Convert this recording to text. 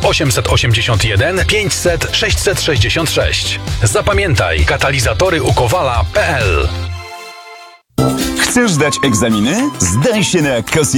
881 500 666. Zapamiętaj, katalizatoryukowala.pl. Chcesz zdać egzaminy? Zdaj się na